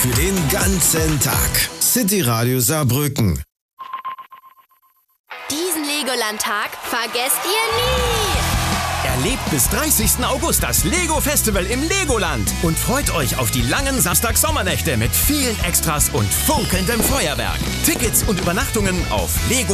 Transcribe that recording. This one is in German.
Für den ganzen Tag. City Radio Saarbrücken. Diesen Legoland-Tag vergesst ihr nie! Erlebt bis 30. August das Lego-Festival im Legoland und freut euch auf die langen Samstag-Sommernächte mit vielen Extras und funkelndem Feuerwerk. Tickets und Übernachtungen auf Lego.